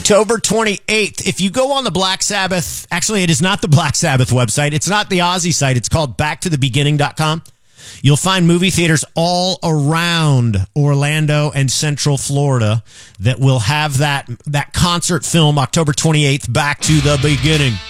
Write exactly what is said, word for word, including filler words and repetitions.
October twenty-eighth. If you go on the Black Sabbath, actually, it is not the Black Sabbath website. It's not the Ozzy site. It's called back to the beginning dot com. You'll find movie theaters all around Orlando and Central Florida that will have that, that concert film October twenty-eighth, Back to the Beginning.